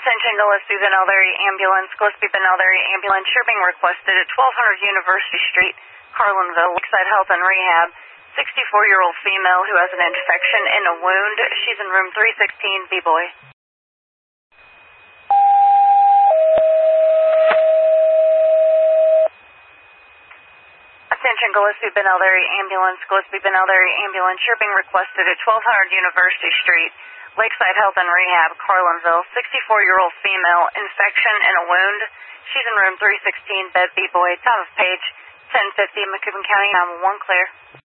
Attention Gillespie Benelary Ambulance. Gillespie Benelary Ambulance. You're being requested at 1200 University Street, Carlinville, Lakeside Health and Rehab. 64-year-old female who has an infection and a wound. She's in room 316, B-Boy. Attention Gillespie Benelary Ambulance. Gillespie Benelary Ambulance. You're being requested at 1200 University Street, Lakeside Health and Rehab, Carlinville. 64-year-old female, infection and a wound. She's in room 316, bed B-Boy. Time of page 10:50, Macoupin County, 911, clear.